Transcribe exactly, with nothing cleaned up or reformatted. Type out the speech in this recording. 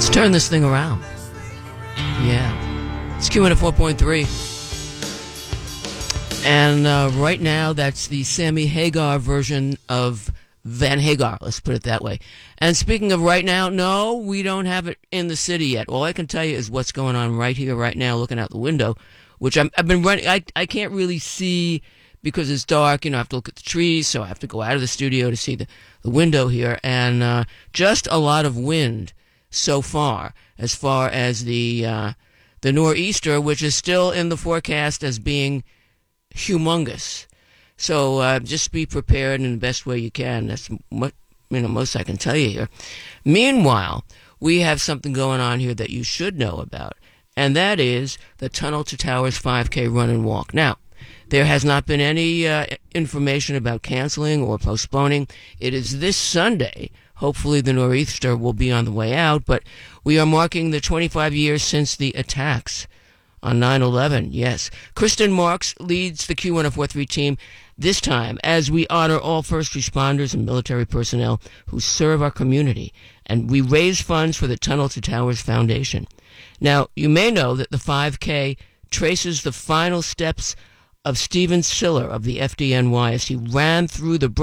Turn this thing around. Yeah. It's Q one oh four point three. And uh, right now, that's the Sammy Hagar version of Van Hagar. Let's put it that way. And speaking of right now, no, we don't have it in the city yet. All I can tell you is what's going on right here, right now, looking out the window, which I'm, I've been running. I, I can't really see because it's dark. You know, I have to look at the trees, so I have to go out of the studio to see the, the window here. And uh, just a lot of wind so far, as far as the uh, the nor'easter, which is still in the forecast as being humongous. So uh, just be prepared in the best way you can. That's what, you know, most I can tell you here. Meanwhile, we have something going on here that you should know about, and that is the Tunnel to Towers five K run and walk. Now, there has not been any uh, information about canceling or postponing. It is this Sunday. Hopefully the nor'easter will be on the way out, but we are marking the twenty-five years since the attacks on nine eleven, yes. Kristen Marks leads the Q one oh four point three team this time as we honor all first responders and military personnel who serve our community, and we raise funds for the Tunnel to Towers Foundation. Now, you may know that the five K traces the final steps of Stephen Siller of the F D N Y as he ran through the